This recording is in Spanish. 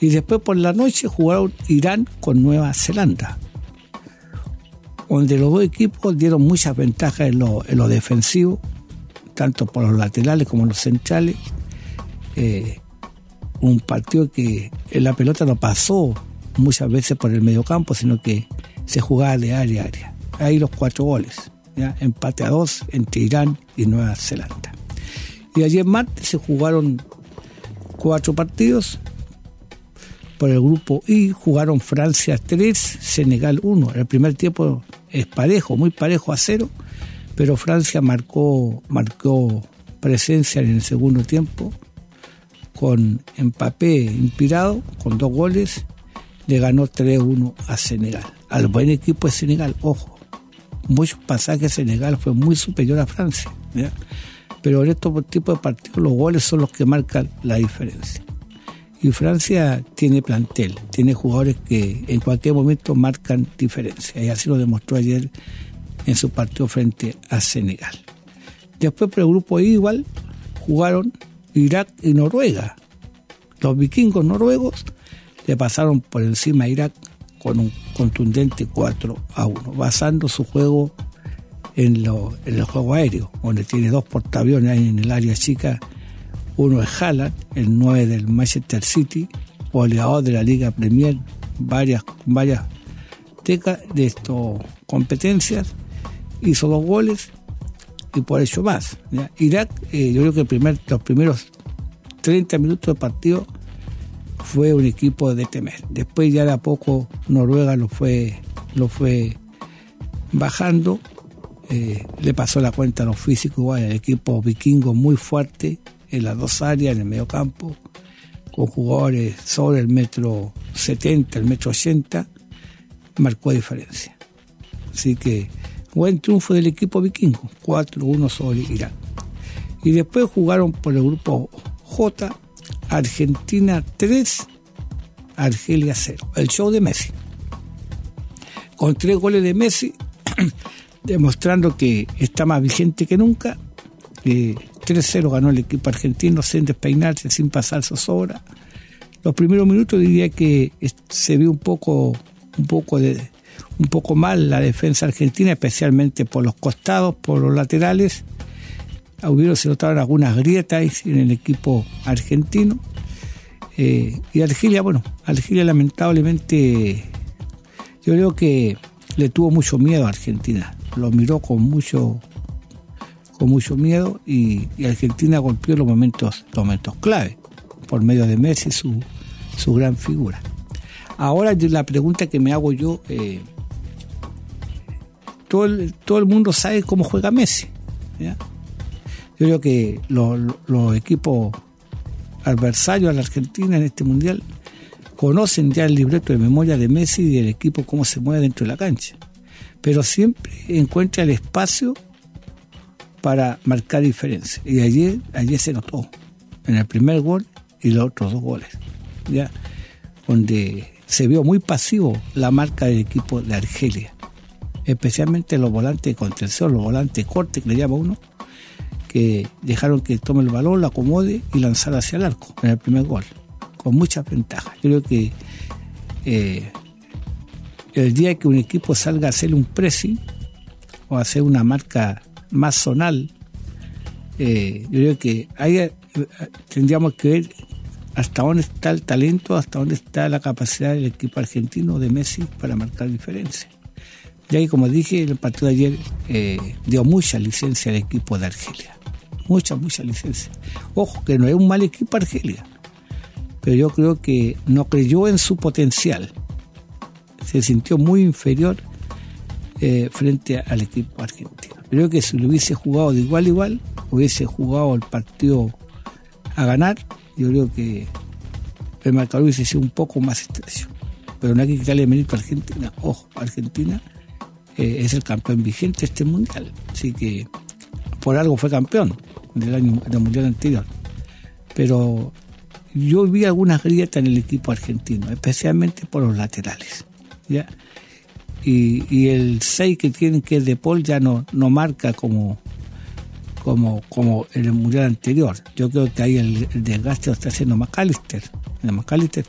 Y después por la noche jugaron Irán con Nueva Zelanda, donde los dos equipos dieron muchas ventajas en lo defensivo, tanto por los laterales como los centrales. Un partido que la pelota no pasó muchas veces por el mediocampo, sino que se jugaba de área a área. Ahí los 4 goles, ¿ya? Empate a 2 entre Irán y Nueva Zelanda. Y ayer martes se jugaron 4 partidos. Por el grupo I jugaron Francia 3, Senegal 1. El primer tiempo es parejo, muy parejo, a 0, pero Francia marcó presencia en el segundo tiempo con Mbappé inspirado, con 2 goles, le ganó 3-1 a Senegal. Al buen equipo de Senegal, ojo, muchos pasajes Senegal fue muy superior a Francia, ¿ya? Pero en estos tipos de partidos los goles son los que marcan la diferencia. Y Francia tiene plantel, tiene jugadores que en cualquier momento marcan diferencia, y así lo demostró ayer en su partido frente a Senegal. Después por el grupo I igual jugaron Irak y Noruega. Los vikingos noruegos le pasaron por encima a Irak con un contundente 4-1, basando su juego en el juego aéreo, donde tiene 2 portaaviones ahí en el área chica. Uno es Haaland, el 9 del Manchester City, goleador de la Liga Premier, varias de estas competencias, hizo 2 goles y por eso más, ¿ya? Irak, yo creo que los primeros 30 minutos de partido fue un equipo de temer. Después ya de a poco Noruega lo fue bajando, le pasó la cuenta a los físicos igual, el equipo vikingo muy fuerte en las 2 áreas, en el medio campo, con jugadores sobre el 1,70 m, el 1,80 m, marcó diferencia. Así que buen triunfo del equipo vikingo, 4-1 sobre Irán. Y después jugaron por el grupo J, Argentina 3, Argelia 0. El show de Messi, con 3 goles de Messi, demostrando que está más vigente que nunca. 3-0 ganó el equipo argentino sin despeinarse, sin pasar zozobra. Los primeros minutos diría que se vio un poco mal la defensa argentina, especialmente por los costados, por los laterales. Se notaron algunas grietas en el equipo argentino. Y Argelia lamentablemente, yo creo que le tuvo mucho miedo a Argentina. Lo miró con mucho miedo, y Argentina golpeó los momentos clave por medio de Messi, su gran figura. Ahora la pregunta que me hago yo, todo el mundo sabe cómo juega Messi, ¿ya? Yo creo que los equipos adversarios a la Argentina en este mundial conocen ya el libreto de memoria de Messi y del equipo, cómo se mueve dentro de la cancha, pero siempre encuentra el espacio para marcar diferencia. Y ayer se notó en el primer gol y los otros 2 goles, ¿ya? Donde se vio muy pasivo la marca del equipo de Argelia, especialmente los volantes de contención, los volantes cortes que le llama uno, que dejaron que tome el balón, lo acomode y lanzar hacia el arco en el primer gol, con muchas ventajas. Yo creo que el día que un equipo salga a hacer un pressing o a hacer una marca más zonal, yo creo que ahí tendríamos que ver hasta dónde está el talento, hasta dónde está la capacidad del equipo argentino de Messi para marcar diferencia. Y ahí, como dije, el partido de ayer dio mucha licencia al equipo de Argelia, mucha licencia. Ojo, que no es un mal equipo Argelia, pero yo creo que no creyó en su potencial, se sintió muy inferior frente al equipo argentino. Creo que si lo hubiese jugado de igual a igual, hubiese jugado el partido a ganar, yo creo que el marcador hubiese sido un poco más estrecho. Pero no hay que quitarle mérito a Argentina. Ojo, Argentina es el campeón vigente de este mundial, así que por algo fue campeón del mundial anterior. Pero yo vi algunas grietas en el equipo argentino, especialmente por los laterales, ¿ya? Y el 6 que tienen, que es De Paul, ya no marca como en el mundial anterior. Yo creo que ahí el desgaste lo está haciendo McAllister. McAllister